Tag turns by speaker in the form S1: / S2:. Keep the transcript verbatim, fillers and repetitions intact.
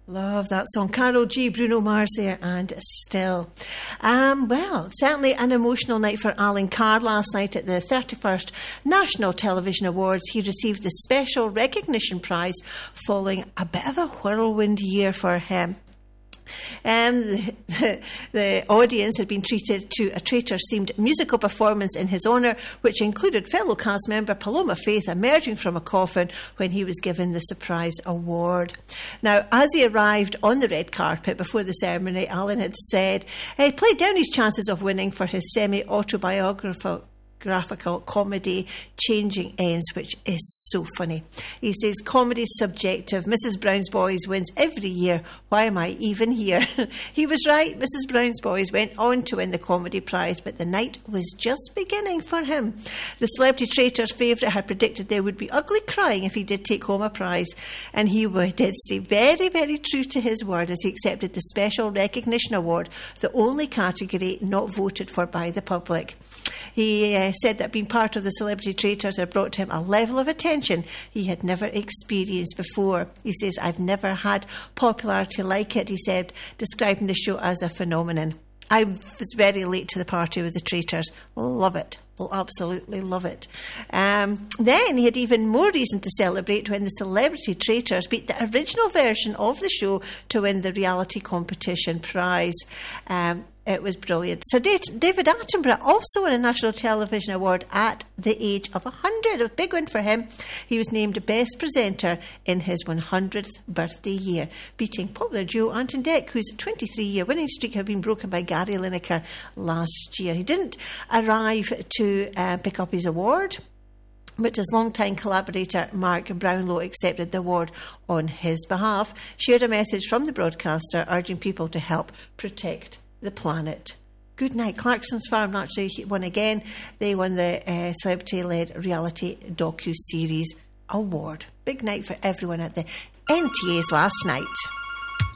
S1: Love that song. Karol G, Bruno Mars there, and Still. Um, well, certainly an emotional night for Alan Carr last night at the thirty-first National Television Awards. He received the Special Recognition Prize following a bit of a whirlwind year for him. Um, the, the, the audience had been treated to a Traitors-themed musical performance in his honour, which included fellow cast member Paloma Faith emerging from a coffin when he was given the surprise award. Now, as he arrived on the red carpet before the ceremony, Alan had said he played down his chances of winning for his semi-autobiographical graphical comedy Changing Ends, which is so funny. He says, comedy's subjective. Missus Brown's Boys wins every year. Why am I even here? He was right. Missus Brown's Boys went on to win the comedy prize, but the night was just beginning for him. The Celebrity Traitors favourite had predicted there would be ugly crying if he did take home a prize, and he did stay very, very true to his word as he accepted the Special Recognition Award, the only category not voted for by the public. He uh, said that being part of the Celebrity Traitors had brought him a level of attention he had never experienced before. He says, I've never had popularity like it, he said, describing the show as a phenomenon. I was very late to the party with the Traitors. Love it. Will absolutely love it. Um, then he had even more reason to celebrate when the Celebrity Traitors beat the original version of the show to win the reality competition prize. Um, It was brilliant. Sir David Attenborough also won a National Television Award at the age of one hundred. A big win for him. He was named Best Presenter in his one hundredth birthday year, beating popular duo Ant and Dec, whose twenty-three-year winning streak had been broken by Gary Lineker last year. He didn't arrive to uh, pick up his award, but his longtime collaborator Mark Brownlow accepted the award on his behalf, shared a message from the broadcaster urging people to help protect the planet. Good night. Clarkson's Farm actually won again. They won the uh, celebrity-led reality docu-series award. Big night for everyone at the N T As last night.